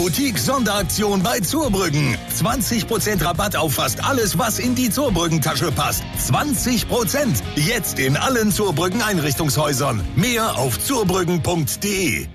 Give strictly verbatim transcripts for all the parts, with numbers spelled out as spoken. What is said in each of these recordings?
Boutique-Sonderaktion bei Zurbrüggen. zwanzig Prozent Rabatt auf fast alles, was in die Zurbrüggen-Tasche passt. zwanzig Prozent. Jetzt in allen Zurbrüggen-Einrichtungshäusern. Mehr auf zurbrüggen punkt de.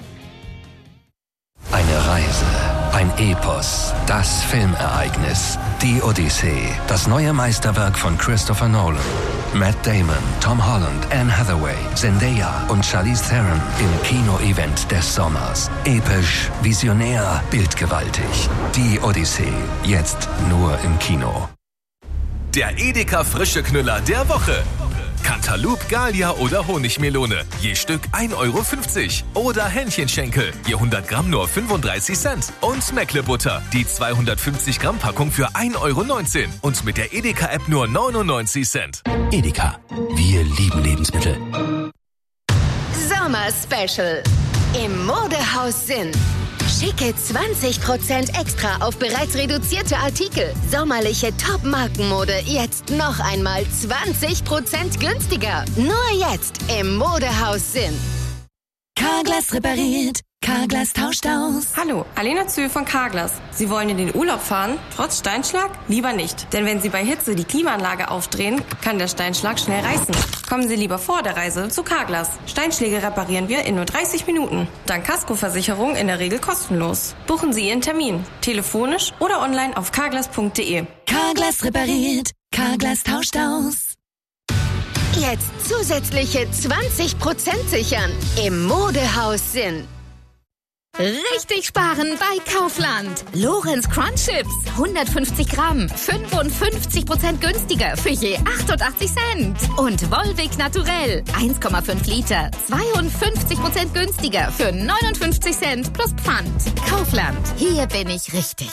Eine Reise, ein Epos, das Filmereignis, die Odyssee, das neue Meisterwerk von Christopher Nolan. Matt Damon, Tom Holland, Anne Hathaway, Zendaya und Charlize Theron im Kino-Event des Sommers. Episch, visionär, bildgewaltig. Die Odyssee, jetzt nur im Kino. Der Edeka Frische Knüller der Woche. Cantaloupe, Gallia oder Honigmelone. Je Stück ein Euro fünfzig. Oder Hähnchenschenkel. Je hundert Gramm nur fünfunddreißig Cent. Und Meckle-Butter. Die zweihundertfünfzig Gramm Packung für ein Euro neunzehn. Und mit der Edeka-App nur neunundneunzig Cent. Edeka. Wir lieben Lebensmittel. Sommer-Special. Im Modehaus Sinn. Schicke zwanzig Prozent extra auf bereits reduzierte Artikel. Sommerliche Top-Markenmode jetzt noch einmal zwanzig Prozent günstiger. Nur jetzt im Modehaus Sinn. Carglass repariert. Carglass tauscht aus. Hallo, Alena Zühl von Carglass. Sie wollen in den Urlaub fahren? Trotz Steinschlag? Lieber nicht. Denn wenn Sie bei Hitze die Klimaanlage aufdrehen, kann der Steinschlag schnell reißen. Kommen Sie lieber vor der Reise zu Carglass. Steinschläge reparieren wir in nur dreißig Minuten. Dank Kaskoversicherung in der Regel kostenlos. Buchen Sie Ihren Termin. Telefonisch oder online auf carglass punkt de. Carglass repariert. Carglass tauscht aus. Jetzt zusätzliche zwanzig Prozent sichern im Modehaus Sinn. Richtig sparen bei Kaufland. Lorenz Crunch Chips, hundertfünfzig Gramm, fünfundfünfzig Prozent günstiger für je achtundachtzig Cent. Und Volvic Naturell, eins Komma fünf Liter, zweiundfünfzig Prozent günstiger für neunundfünfzig Cent plus Pfand. Kaufland, hier bin ich richtig.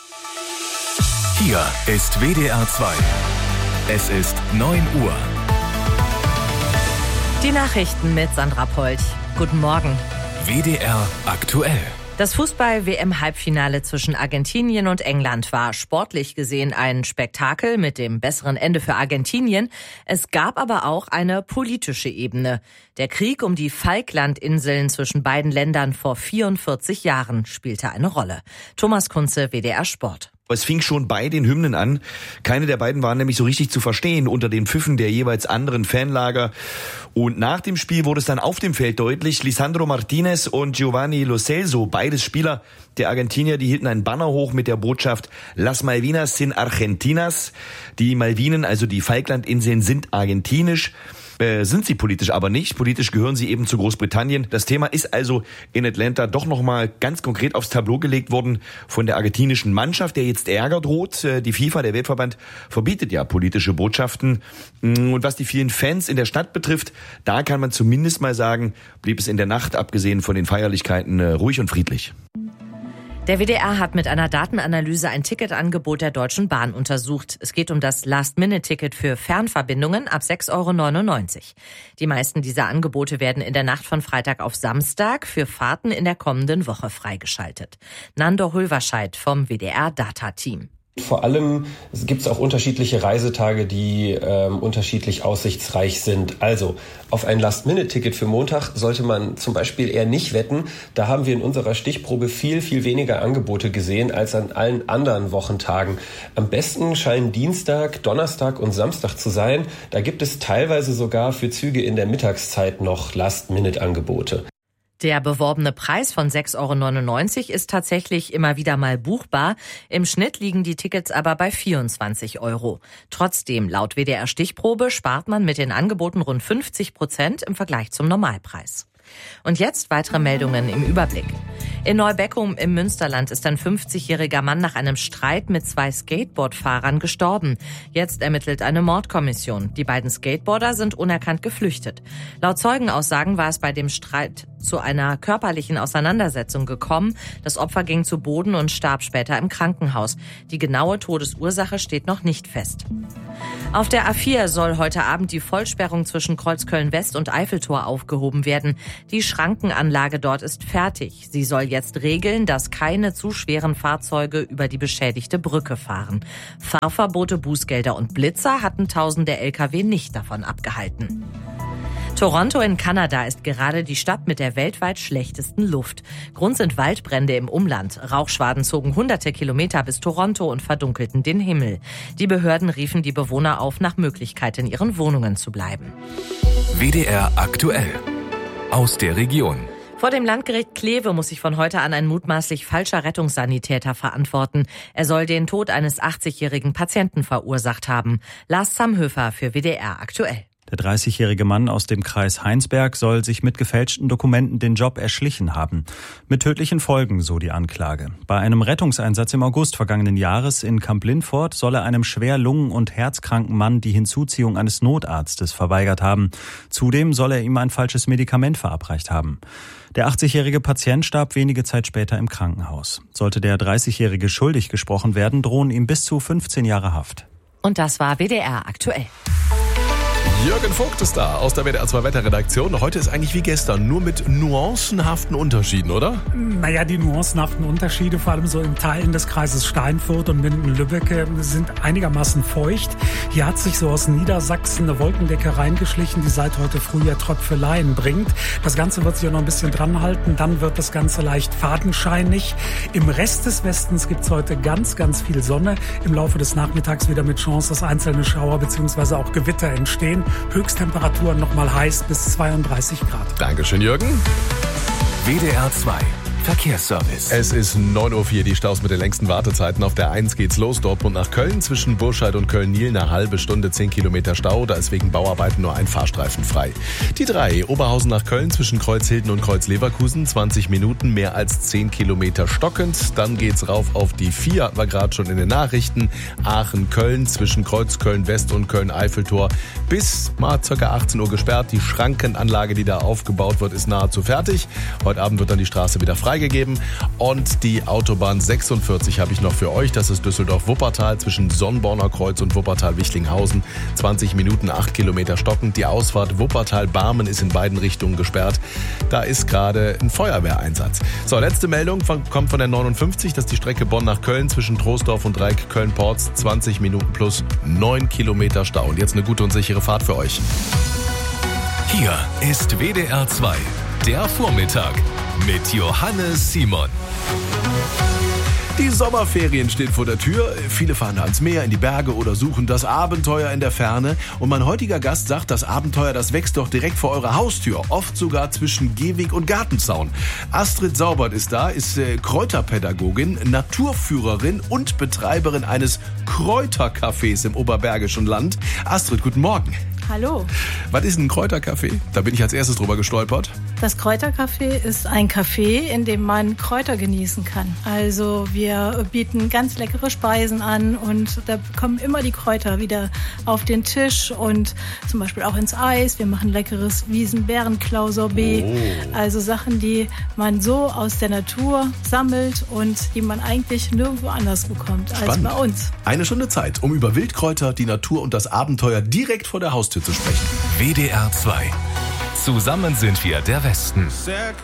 Hier ist W D R zwei. Es ist neun Uhr. Die Nachrichten mit Sandra Polch. Guten Morgen. W D R aktuell. Das Fußball-W M-Halbfinale zwischen Argentinien und England war sportlich gesehen ein Spektakel mit dem besseren Ende für Argentinien. Es gab aber auch eine politische Ebene. Der Krieg um die Falklandinseln zwischen beiden Ländern vor vierundvierzig Jahren spielte eine Rolle. Thomas Kunze, W D R Sport. Es fing schon bei den Hymnen an. Keine der beiden waren nämlich so richtig zu verstehen unter den Pfiffen der jeweils anderen Fanlager. Und nach dem Spiel wurde es dann auf dem Feld deutlich. Lisandro Martinez und Giovanni Lo Celso, beides Spieler der Argentinier, die hielten einen Banner hoch mit der Botschaft Las Malvinas sin Argentinas. Die Malvinen, also die Falklandinseln, sind argentinisch. Äh, sind sie politisch aber nicht. Politisch gehören sie eben zu Großbritannien. Das Thema ist also in Atlanta doch nochmal ganz konkret aufs Tableau gelegt worden von der argentinischen Mannschaft, der jetzt Ärger droht. Die FIFA, der Weltverband, verbietet ja politische Botschaften. Und was die vielen Fans in der Stadt betrifft, da kann man zumindest mal sagen, blieb es in der Nacht, abgesehen von den Feierlichkeiten, ruhig und friedlich. Der W D R hat mit einer Datenanalyse ein Ticketangebot der Deutschen Bahn untersucht. Es geht um das Last-Minute-Ticket für Fernverbindungen ab sechs Euro neunundneunzig. Die meisten dieser Angebote werden in der Nacht von Freitag auf Samstag für Fahrten in der kommenden Woche freigeschaltet. Nando Hulverscheid vom W D R-Data-Team. Vor allem gibt es auch unterschiedliche Reisetage, die ähm, unterschiedlich aussichtsreich sind. Also auf ein Last-Minute-Ticket für Montag sollte man zum Beispiel eher nicht wetten. Da haben wir in unserer Stichprobe viel, viel weniger Angebote gesehen als an allen anderen Wochentagen. Am besten scheinen Dienstag, Donnerstag und Samstag zu sein. Da gibt es teilweise sogar für Züge in der Mittagszeit noch Last-Minute-Angebote. Der beworbene Preis von sechs Euro neunundneunzig ist tatsächlich immer wieder mal buchbar. Im Schnitt liegen die Tickets aber bei vierundzwanzig Euro. Trotzdem, laut W D R Stichprobe, spart man mit den Angeboten rund fünfzig Prozent im Vergleich zum Normalpreis. Und jetzt weitere Meldungen im Überblick. In Neubeckum im Münsterland ist ein fünfzigjähriger Mann nach einem Streit mit zwei Skateboardfahrern gestorben. Jetzt ermittelt eine Mordkommission. Die beiden Skateboarder sind unerkannt geflüchtet. Laut Zeugenaussagen war es bei dem Streit zu einer körperlichen Auseinandersetzung gekommen. Das Opfer ging zu Boden und starb später im Krankenhaus. Die genaue Todesursache steht noch nicht fest. Auf der A vier soll heute Abend die Vollsperrung zwischen Kreuzköln-West und Eiffeltor aufgehoben werden. Die Schrankenanlage dort ist fertig. Sie soll jetzt regeln, dass keine zu schweren Fahrzeuge über die beschädigte Brücke fahren. Fahrverbote, Bußgelder und Blitzer hatten tausende L K W nicht davon abgehalten. Toronto in Kanada ist gerade die Stadt mit der weltweit schlechtesten Luft. Grund sind Waldbrände im Umland. Rauchschwaden zogen hunderte Kilometer bis Toronto und verdunkelten den Himmel. Die Behörden riefen die Bewohner auf, nach Möglichkeit in ihren Wohnungen zu bleiben. W D R aktuell. Aus der Region. Vor dem Landgericht Kleve muss sich von heute an ein mutmaßlich falscher Rettungssanitäter verantworten. Er soll den Tod eines achtzigjährigen Patienten verursacht haben. Lars Zamhöfer für W D R aktuell. Der dreißigjährige Mann aus dem Kreis Heinsberg soll sich mit gefälschten Dokumenten den Job erschlichen haben. Mit tödlichen Folgen, so die Anklage. Bei einem Rettungseinsatz im August vergangenen Jahres in Kamp-Lintfort soll er einem schwer lungen- und herzkranken Mann die Hinzuziehung eines Notarztes verweigert haben. Zudem soll er ihm ein falsches Medikament verabreicht haben. Der achtzigjährige Patient starb wenige Zeit später im Krankenhaus. Sollte der dreißigjährige schuldig gesprochen werden, drohen ihm bis zu fünfzehn Jahre Haft. Und das war W D R aktuell. Jürgen Vogt ist da aus der W D R zwei Wetterredaktion. Heute ist eigentlich wie gestern, nur mit nuancenhaften Unterschieden, oder? Naja, die nuancenhaften Unterschiede, vor allem so in Teilen des Kreises Steinfurt und Minden-Lübbecke, sind einigermaßen feucht. Hier hat sich so aus Niedersachsen eine Wolkendecke reingeschlichen, die seit heute früh ja Tröpfeleien bringt. Das Ganze wird sich auch noch ein bisschen dran halten, dann wird das Ganze leicht fadenscheinig. Im Rest des Westens gibt es heute ganz, ganz viel Sonne. Im Laufe des Nachmittags wieder mit Chance, dass einzelne Schauer bzw. auch Gewitter entstehen. Höchsttemperaturen nochmal heiß bis zweiunddreißig Grad. Dankeschön, Jürgen. W D R zwei Verkehrsservice. Es ist neun Uhr vier, die Staus mit den längsten Wartezeiten. Auf der eins geht's los, Dortmund nach Köln. Zwischen Burscheid und Köln-Niel eine halbe Stunde, zehn Kilometer Stau. Da ist wegen Bauarbeiten nur ein Fahrstreifen frei. Die drei, Oberhausen nach Köln zwischen Kreuzhilden und Kreuz-Leverkusen. zwanzig Minuten, mehr als zehn Kilometer stockend. Dann geht's rauf auf die vier, war gerade schon in den Nachrichten. Aachen-Köln zwischen Kreuz-Köln-West und Köln-Eiffeltor. Bis mal ca. achtzehn Uhr gesperrt. Die Schrankenanlage, die da aufgebaut wird, ist nahezu fertig. Heute Abend wird dann die Straße wieder frei gegeben. Und die Autobahn sechsundvierzig habe ich noch für euch. Das ist Düsseldorf-Wuppertal zwischen Sonnborner Kreuz und Wuppertal-Wichlinghausen. zwanzig Minuten, acht Kilometer stockend. Die Ausfahrt Wuppertal-Barmen ist in beiden Richtungen gesperrt. Da ist gerade ein Feuerwehreinsatz. So, letzte Meldung von, kommt von der neunundfünfzig. Das ist die Strecke Bonn nach Köln zwischen Troisdorf und Dreieck Köln-Porz. zwanzig Minuten plus neun Kilometer Stau. Und jetzt eine gute und sichere Fahrt für euch. Hier ist W D R zwei, der Vormittag mit Johannes Simon. Die Sommerferien stehen vor der Tür. Viele fahren ans Meer, in die Berge oder suchen das Abenteuer in der Ferne. Und mein heutiger Gast sagt, das Abenteuer, das wächst doch direkt vor eurer Haustür. Oft sogar zwischen Gehweg und Gartenzaun. Astrid Saubert ist da, ist äh, Kräuterpädagogin, Naturführerin und Betreiberin eines Kräutercafés im Oberbergischen Land. Astrid, guten Morgen. Hallo. Was ist ein Kräutercafé? Da bin ich als erstes drüber gestolpert. Das Kräutercafé ist ein Café, in dem man Kräuter genießen kann. Also wir bieten ganz leckere Speisen an und da kommen immer die Kräuter wieder auf den Tisch und zum Beispiel auch ins Eis. Wir machen leckeres Wiesen-Bärenklau-Sorbet. Oh. Also Sachen, die man so aus der Natur sammelt und die man eigentlich nirgendwo anders bekommt Spannend. als bei uns. Eine Stunde Zeit, um über Wildkräuter, die Natur und das Abenteuer direkt vor der Haustür zu sprechen. W D R zwei. Zusammen sind wir der Westen.